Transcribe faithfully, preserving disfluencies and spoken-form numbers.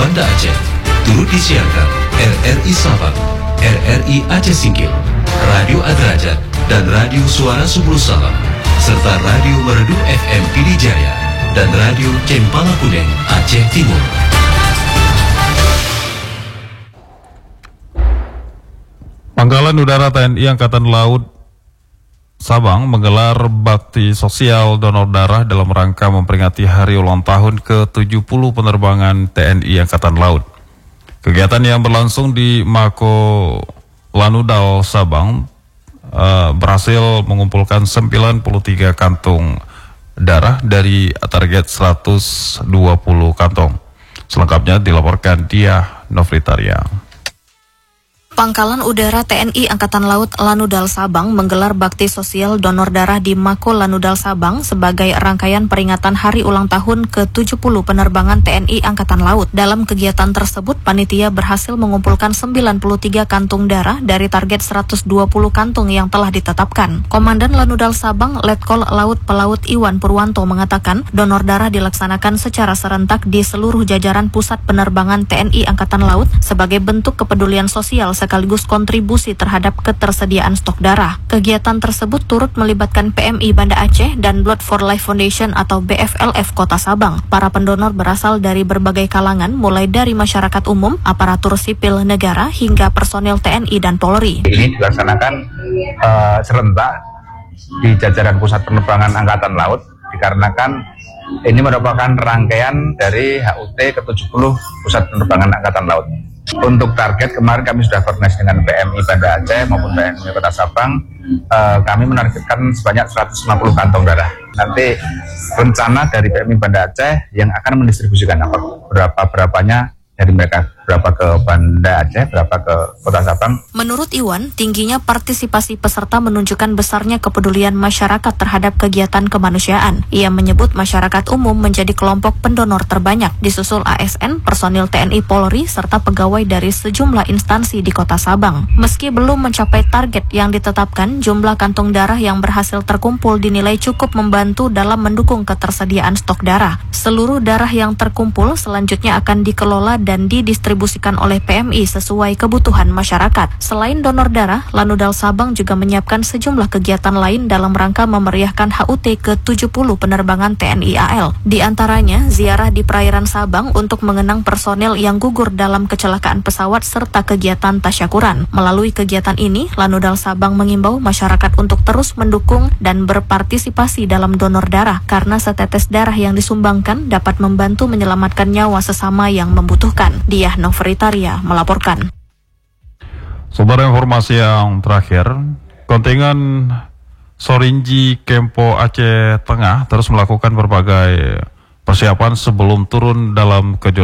Banda Aceh. Turut disiarkan R R I Sabang, R R I Aceh Singkil, Radio Adrajat, dan Radio Suara Subul Salam, serta Radio Merdu F M Pidijaya dan Radio Cempala Kuneng Aceh Timur. Pangkalan Udara T N I Angkatan Laut Sabang menggelar bakti sosial donor darah dalam rangka memperingati hari ulang tahun ke tujuh puluh penerbangan T N I Angkatan Laut. Kegiatan yang berlangsung di Mako Lanudal Sabang uh, berhasil mengumpulkan sembilan puluh tiga kantung darah dari target seratus dua puluh kantong. Selengkapnya dilaporkan Diah Novritaria. Pangkalan Udara T N I Angkatan Laut Lanudal Sabang menggelar bakti sosial donor darah di Mako Lanudal Sabang sebagai rangkaian peringatan hari ulang tahun ke tujuh puluh penerbangan T N I Angkatan Laut. Dalam kegiatan tersebut, panitia berhasil mengumpulkan sembilan puluh tiga kantung darah dari target seratus dua puluh kantung yang telah ditetapkan. Komandan Lanudal Sabang, Letkol Laut Pelaut Iwan Purwanto mengatakan, donor darah dilaksanakan secara serentak di seluruh jajaran pusat penerbangan T N I Angkatan Laut sebagai bentuk kepedulian sosial sekaligus kontribusi terhadap ketersediaan stok darah. Kegiatan tersebut turut melibatkan P M I Banda Aceh dan Blood for Life Foundation atau B F L F Kota Sabang. Para pendonor berasal dari berbagai kalangan, mulai dari masyarakat umum, aparatur sipil negara, hingga personel T N I dan Polri. Ini dilaksanakan uh, serentak di jajaran pusat penerbangan Angkatan Laut, dikarenakan ini merupakan rangkaian dari H U T ke tujuh puluh pusat penerbangan Angkatan Laut. Untuk target kemarin kami sudah koordinasi dengan P M I Banda Aceh maupun P M I Kota Sabang, eh, kami menargetkan sebanyak seratus lima puluh kantong darah. Nanti rencana dari P M I Banda Aceh yang akan mendistribusikan apa berapa berapanya dari mereka, berapa ke Banda Aceh, berapa ke Kota Sabang. Menurut Iwan, tingginya partisipasi peserta menunjukkan besarnya kepedulian masyarakat terhadap kegiatan kemanusiaan. Ia menyebut masyarakat umum menjadi kelompok pendonor terbanyak, disusul A S N, personil T N I Polri, serta pegawai dari sejumlah instansi di Kota Sabang. Meski belum mencapai target yang ditetapkan, jumlah kantung darah yang berhasil terkumpul dinilai cukup membantu dalam mendukung ketersediaan stok darah. Seluruh darah yang terkumpul selanjutnya akan dikelola dan didistribusikan oleh P M I sesuai kebutuhan masyarakat. Selain donor darah, Lanudal Sabang juga menyiapkan sejumlah kegiatan lain dalam rangka memeriahkan H U T ke tujuh puluh penerbangan T N I A L. Di antaranya, ziarah di perairan Sabang untuk mengenang personel yang gugur dalam kecelakaan pesawat serta kegiatan tasyakuran. Melalui kegiatan ini, Lanudal Sabang mengimbau masyarakat untuk terus mendukung dan berpartisipasi dalam donor darah karena setetes darah yang disumbangkan dapat membantu menyelamatkan nyawa sesama yang membutuhkan. Diah Novritaria melaporkan. Saudara, informasi yang terakhir, kontingen Sorinji Kempo Aceh Tengah terus melakukan berbagai persiapan sebelum turun dalam kejuaraan